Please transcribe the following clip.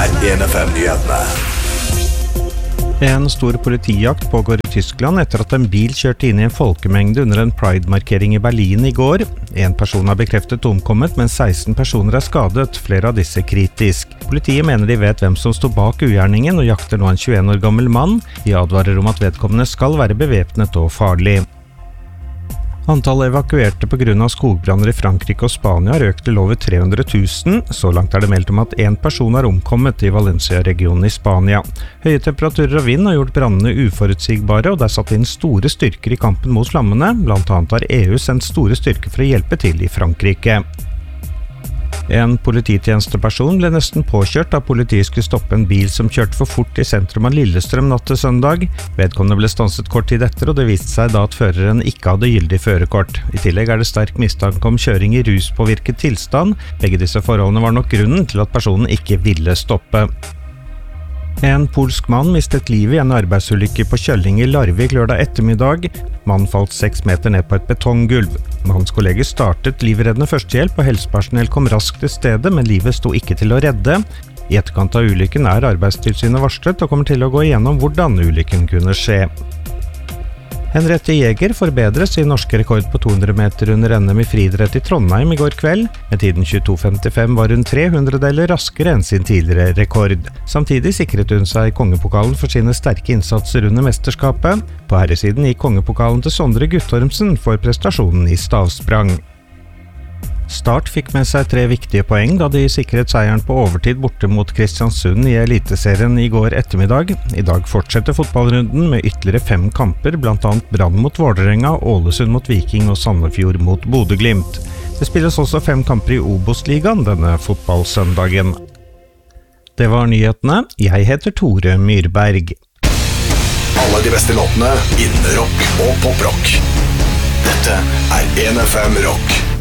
1FM-nyhetene. En stor politijakt pågår i Tyskland etter at en bil kjørte inn i en folkemengde under en Pride-markering i Berlin i går. En person har bekreftet omkommet, mens 16 personer er skadet, flere av disse kritisk. Politiet mener de vet hvem som stod bak ugjerningen og jakter nå en 21 år gammel mann. De advarer om at vedkommende skal være bevæpnet og farlig. Antallet evakuerte på grunn av skogbranner i Frankrike og Spania har økt til over 300 000. Så langt er det meldt om at en person har omkommet i Valencia-regionen i Spania. Høye temperaturer og vind har gjort brannene uforutsigbare, og det er satt inn store styrker i kampen mot flammene. Blant annet har EU sendt store styrker for å hjelpe til i Frankrike. En polititjenesteperson ble nesten påkjørt da politiet skulle stoppe en bil som kjørte for fort i sentrum av Lillestrøm natt til søndag. Vedkommende ble stanset kort tid etter, og det viste seg da at føreren ikke hadde gyldig førerkort. I tillegg er det sterk mistanke om kjøring i ruspåvirket tilstand. Begge disse forholdene var nok grunnen til at personen ikke ville stoppe. En polsk mann mistet livet i en arbeidsulykke på Kjølling i Larvik lørdag ettermiddag. Mannen falt 6 meter ned på et betonggulv. Mannens kolleger startet livreddende førstehjelp, og helsepersonell kom raskt til stedet, men livet sto ikke til å redde. I etterkant av ulykken er Arbeidstilsynet varslet og kommer til å gå igjennom hvordan ulykken kunne skje. Henriette Jæger forbedret sin norske rekord på 200 meter under NM i friidrett i Trondheim i går kveld. Med tiden 22,55 var hun 300-deler raskere enn sin tidligere rekord. Samtidig sikret hun seg kongepokalen for sine sterke innsatser under mesterskapet. På herresiden gikk kongepokalen til Sondre Guttormsen for prestasjonen i stavsprang. Start fikk med seg 3 viktige poeng da de sikret seieren på overtid borte mot Kristiansund i Eliteserien i går ettermiddag. I dag fortsetter fotballrunden med ytterligere 5 kamper, blant annet Brann mot Vålerenga, Ålesund mot Viking og Sandefjord mot Bodø/Glimt. Det spilles også 5 kamper i Obos-ligaen denne fotballsøndagen. Det var nyhetene. Jeg heter Tore Myrberg. Alle de beste låtene innen rock og poprock. Dette er 1FM Rock.